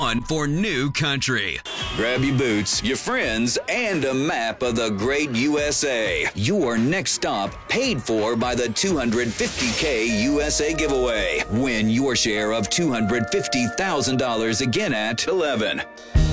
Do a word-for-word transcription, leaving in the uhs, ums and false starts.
one for New Country. Grab your boots, your friends, and a map of the great U S A. Your next stop paid for by the two hundred fifty K U S A giveaway. Win your share of two hundred fifty thousand dollars again at eleven.